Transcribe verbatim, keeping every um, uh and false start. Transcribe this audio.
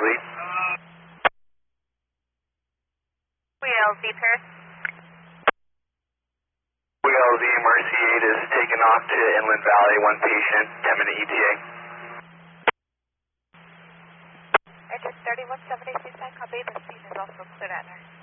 lead. W L Z Paris. W L Z Mercy eight is taking off to Inland Valley, one patient, ten minute E T A. Engine thirty-one seventy, Seaside, copy. The scene is also cleared at nurse.